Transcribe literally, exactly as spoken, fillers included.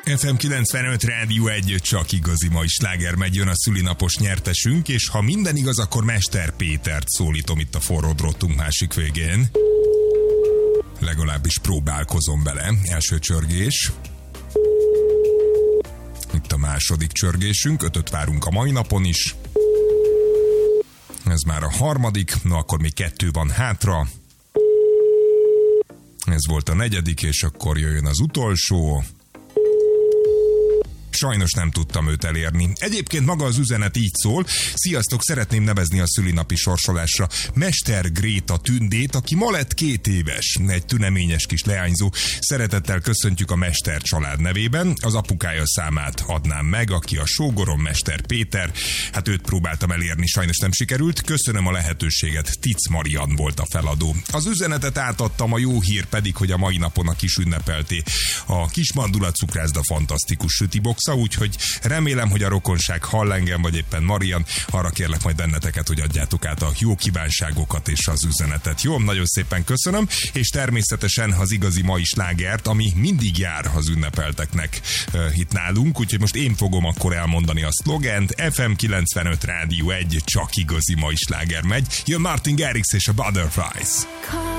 ef em kilencvenöt Rádió egy, csak igazi mai sláger megy, jön a szülinapos nyertesünk, és ha minden igaz, akkor Mester Pétert szólítom itt a forró drótunk másik végén. Legalábbis próbálkozom bele. Első csörgés. Itt a második csörgésünk, ötöt várunk a mai napon is. Ez már a harmadik, na akkor még kettő van hátra. Ez volt a negyedik, és akkor jöjjön az utolsó. Sajnos nem tudtam őt elérni. Egyébként maga az üzenet így szól: sziasztok, szeretném nevezni a szülinapi sorsolásra Mester Gréta Tündét, aki ma lett két éves. Egy tüneményes kis leányzó. Szeretettel köszöntjük a Mester család nevében. Az apukája számát adnám meg, aki a sógorom, Mester Péter. Hát őt próbáltam elérni, sajnos nem sikerült. Köszönöm a lehetőséget, Tic Marian volt a feladó. Az üzenetet átadtam, a jó hír pedig, hogy a mai napon a kis ünnepelté a Kismandula Cukrászda fantasztikus sütibox, úgyhogy remélem, hogy a rokonság hall engem, vagy éppen Marian. Arra kérlek majd benneteket, hogy adjátok át a jó kívánságokat és az üzenetet. Jó, nagyon szépen köszönöm, és természetesen az igazi mai slágert, ami mindig jár az ünnepelteknek uh, itt nálunk, úgyhogy most én fogom akkor elmondani a szlogent. ef em kilencvenöt Rádió egy, csak igazi mai sláger megy. Jön Martin Garrix és a Butterflies.